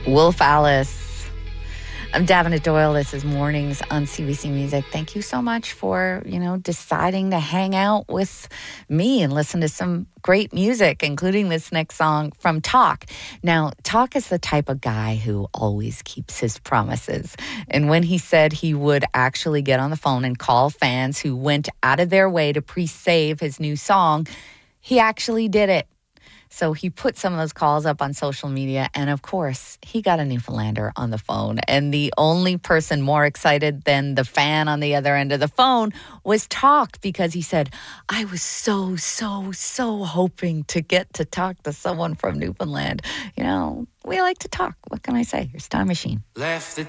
Wolf Alice. I'm Davina Doyle. This is Mornings on CBC Music. Thank you so much for, deciding to hang out with me and listen to some great music, including this next song from Talk. Now, Talk is the type of guy who always keeps his promises. And when he said he would actually get on the phone and call fans who went out of their way to pre-save his new song, he actually did it. So he put some of those calls up on social media, and of course, he got a Newfoundlander on the phone. And the only person more excited than the fan on the other end of the phone was Talk, because he said, I was so hoping to get to talk to someone from Newfoundland. We like to talk. What can I say? Here's Time Machine. Left the